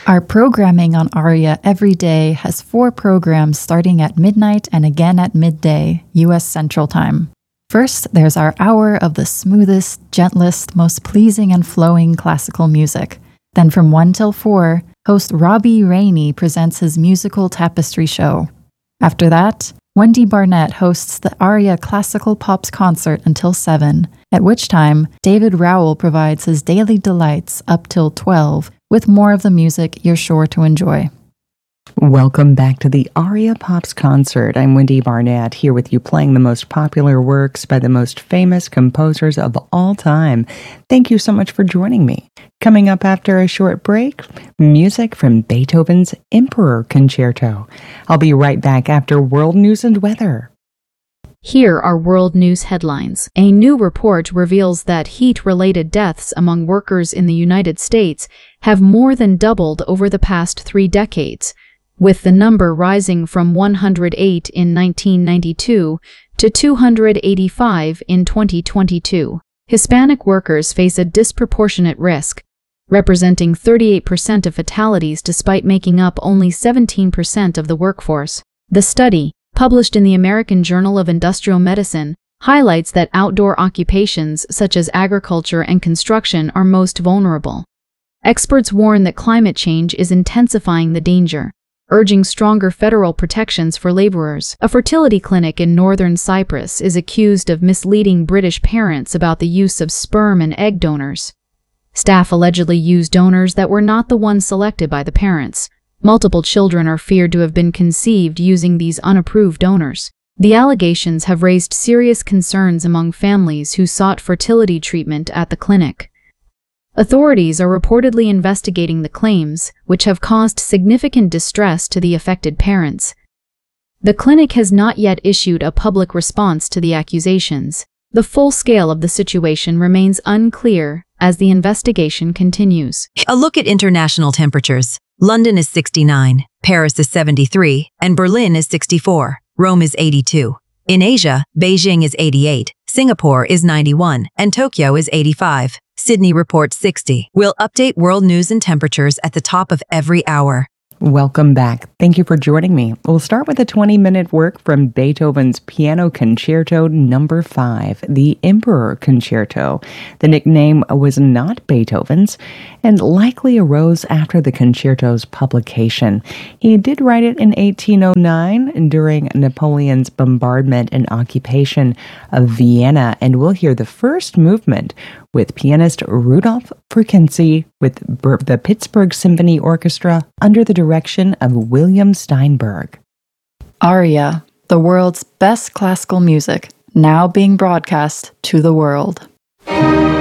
Our programming on ARIA every day has 4 programs starting at midnight and again at midday, U.S. Central Time. First, there's our hour of the smoothest, gentlest, most pleasing and flowing classical music. Then from 1 till 4, host Robbie Rainey presents his musical tapestry show. After that, Wendy Barnett hosts the ARIA Classical Pops concert until 7, at which time David Rowell provides his daily delights up till 12, with more of the music you're sure to enjoy. Welcome back to the ARIA Pops concert. I'm Wendy Barnett, here with you playing the most popular works by the most famous composers of all time. Thank you so much for joining me. Coming up after a short break, music from Beethoven's Emperor Concerto. I'll be right back after world news and weather. Here are world news headlines. A new report reveals that heat-related deaths among workers in the United States have more than doubled over the past 3 decades, with the number rising from 108 in 1992 to 285 in 2022. Hispanic workers face a disproportionate risk, representing 38% of fatalities despite making up only 17% of the workforce. The study, published in the American Journal of Industrial Medicine, highlights that outdoor occupations such as agriculture and construction are most vulnerable. Experts warn that climate change is intensifying the danger, urging stronger federal protections for laborers. A fertility clinic in northern Cyprus is accused of misleading British parents about the use of sperm and egg donors. Staff allegedly used donors that were not the ones selected by the parents. Multiple children are feared to have been conceived using these unapproved donors. The allegations have raised serious concerns among families who sought fertility treatment at the clinic. Authorities are reportedly investigating the claims, which have caused significant distress to the affected parents. The clinic has not yet issued a public response to the accusations. The full scale of the situation remains unclear as the investigation continues. A look at international temperatures. London is 69, Paris is 73, and Berlin is 64. Rome is 82. In Asia, Beijing is 88, Singapore is 91, and Tokyo is 85. Sydney reports 60. We'll update world news and temperatures at the top of every hour. Welcome back. Thank you for joining me. We'll start with a 20-minute work from Beethoven's Piano Concerto No. 5, the Emperor Concerto. The nickname was not Beethoven's and likely arose after the concerto's publication. He did write it in 1809 during Napoleon's bombardment and occupation of Vienna, and we'll hear the first movement with pianist Rudolph Furkensy with the Pittsburgh Symphony Orchestra under the direction of William Steinberg. ARIA, the world's best classical music, now being broadcast to the world.